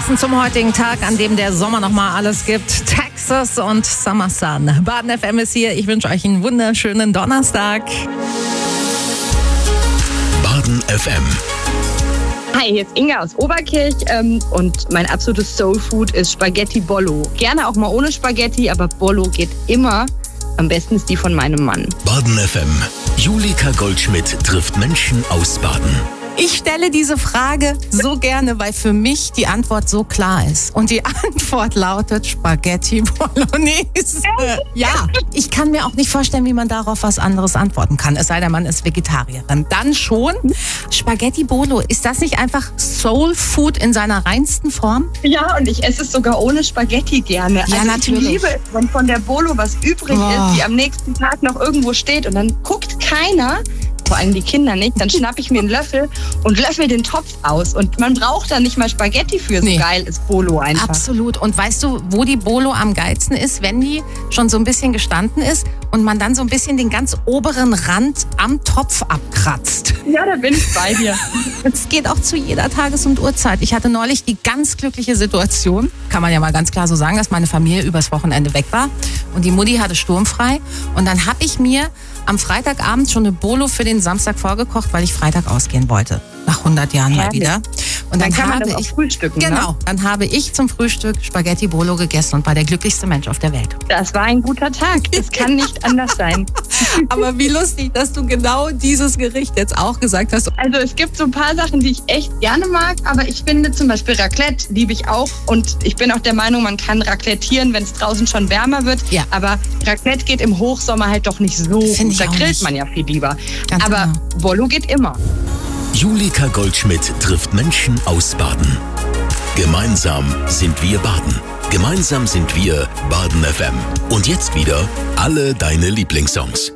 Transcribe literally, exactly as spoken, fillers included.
Passend zum heutigen Tag, an dem der Sommer nochmal alles gibt. Texas und Summer Sun. Baden F M ist hier. Ich wünsche euch einen wunderschönen Donnerstag. Baden F M. Hi, hier ist Inga aus Oberkirch ähm, und mein absolutes Soulfood ist Spaghetti Bollo. Gerne auch mal ohne Spaghetti, aber Bollo geht immer. Am besten ist die von meinem Mann. Baden F M. Julika Goldschmidt trifft Menschen aus Baden. Ich stelle diese Frage so gerne, weil für mich die Antwort so klar ist. Und die Antwort lautet Spaghetti Bolognese. Ja, ich kann mir auch nicht vorstellen, wie man darauf was anderes antworten kann. Es sei denn, man ist Vegetarierin. Dann schon. Spaghetti Bolo, ist das nicht einfach Soul Food in seiner reinsten Form? Ja, und ich esse es sogar ohne Spaghetti gerne. Ja, also natürlich. Ich liebe es, wenn von der Bolo was übrig Oh. ist, die am nächsten Tag noch irgendwo steht und dann guckt keiner, vor allem die Kinder nicht, dann schnappe ich mir einen Löffel und löffel den Topf aus. Und man braucht da nicht mal Spaghetti für, so Nee. geil ist Bolo einfach. Absolut. Und weißt du, wo die Bolo am geilsten ist? Wenn die schon so ein bisschen gestanden ist und man dann so ein bisschen den ganz oberen Rand am Topf abkratzt. Ja, da bin ich bei dir. Es geht auch zu jeder Tages- und Uhrzeit. Ich hatte neulich die ganz glückliche Situation, kann man ja mal ganz klar so sagen, dass meine Familie übers Wochenende weg war und die Mutti hatte sturmfrei. Und dann habe ich mir am Freitagabend schon eine Bolo für den Samstag vorgekocht, weil ich Freitag ausgehen wollte. Nach hundert Jahren mal Herrlich. wieder. Und Dann dann, kann man habe das auch ich frühstücken, Genau, ne? dann habe ich zum Frühstück Spaghetti Bolo gegessen und war der glücklichste Mensch auf der Welt. Das war ein guter Tag. Das kann nicht anders sein. Aber wie lustig, dass du genau dieses Gericht jetzt auch gesagt hast. Also es gibt so ein paar Sachen, die ich echt gerne mag, aber ich finde zum Beispiel Raclette liebe ich auch und ich bin auch der Meinung, man kann raclettieren, wenn es draußen schon wärmer wird. Ja. Aber Raclette geht im Hochsommer halt doch nicht so Find gut. ich Da auch grillt nicht. man ja viel lieber. Ganz aber genau. Bollo geht immer. Julika Goldschmidt trifft Menschen aus Baden. Gemeinsam sind wir Baden. Gemeinsam sind wir Baden F M. Und jetzt wieder alle deine Lieblingssongs.